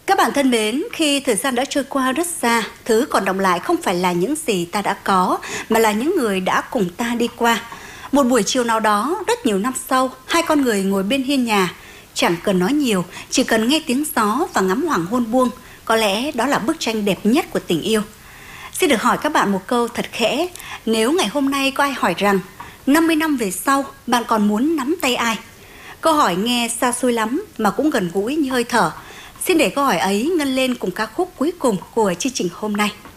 Các bạn thân mến, khi thời gian đã trôi qua rất xa, thứ còn đọng lại không phải là những gì ta đã có, mà là những người đã cùng ta đi qua. Một buổi chiều nào đó, rất nhiều năm sau, hai con người ngồi bên hiên nhà. Chẳng cần nói nhiều, chỉ cần nghe tiếng gió và ngắm hoàng hôn buông. Có lẽ đó là bức tranh đẹp nhất của tình yêu. Xin được hỏi các bạn một câu thật khẽ. Nếu ngày hôm nay có ai hỏi rằng 50 năm về sau, bạn còn muốn nắm tay ai? Câu hỏi nghe xa xôi lắm mà cũng gần gũi như hơi thở. Xin để câu hỏi ấy ngân lên cùng ca khúc cuối cùng của chương trình hôm nay.